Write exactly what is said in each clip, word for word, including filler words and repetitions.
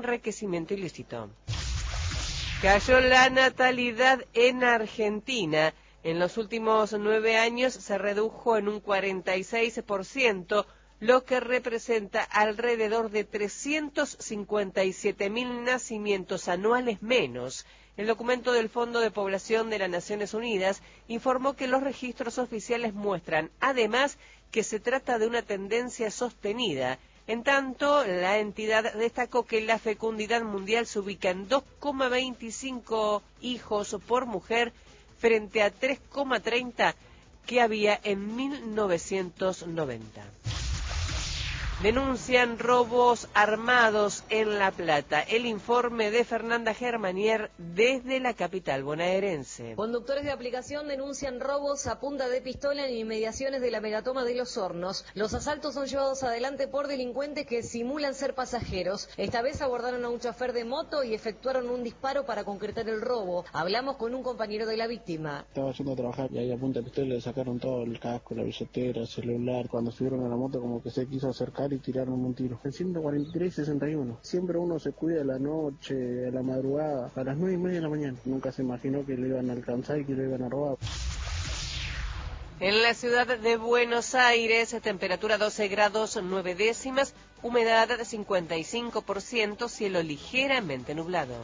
enriquecimiento ilícito. Cayó la natalidad en Argentina. En los últimos nueve años se redujo en un cuarenta y seis por ciento, lo que representa alrededor de trescientos cincuenta y siete mil nacimientos anuales menos. El documento del Fondo de Población de las Naciones Unidas informó que los registros oficiales muestran, además, que se trata de una tendencia sostenida. En tanto, la entidad destacó que la fecundidad mundial se ubica en dos coma veinticinco hijos por mujer frente a tres coma treinta que había en mil novecientos noventa. Denuncian robos armados en La Plata. El informe de Fernanda Germanier desde la capital bonaerense. Conductores de aplicación denuncian robos a punta de pistola en inmediaciones de la megatoma de Los Hornos. Los asaltos son llevados adelante por delincuentes que simulan ser pasajeros. Esta vez abordaron a un chofer de moto y efectuaron un disparo para concretar el robo. Hablamos con un compañero de la víctima. Estaba yendo a trabajar y ahí a punta de pistola le sacaron todo, el casco, la billetera, el celular. Cuando subieron a la moto como que se quiso acercar y tiraron un tiro. El ciento cuarenta y tres sesenta y uno. Siempre uno se cuida a la noche, a la madrugada, a las nueve y media de la mañana. Nunca se imaginó que lo iban a alcanzar y que lo iban a robar. En la ciudad de Buenos Aires, temperatura doce grados nueve décimas, humedad cincuenta y cinco por ciento, cielo ligeramente nublado.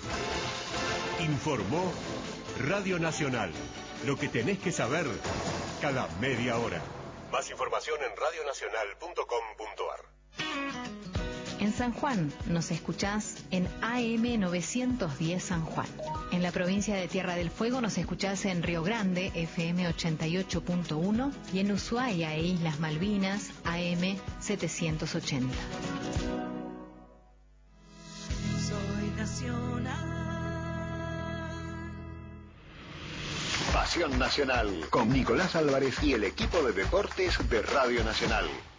Informó Radio Nacional. Lo que tenés que saber cada media hora. Más información en radio nacional punto com punto a r. En San Juan nos escuchás en A M novecientos diez San Juan. En la provincia de Tierra del Fuego nos escuchás en Río Grande, F M ochenta y ocho punto uno, y en Ushuaia e Islas Malvinas, A M setecientos ochenta. Soy nacional. Pasión Nacional, con Nicolás Álvarez y el equipo de deportes de Radio Nacional.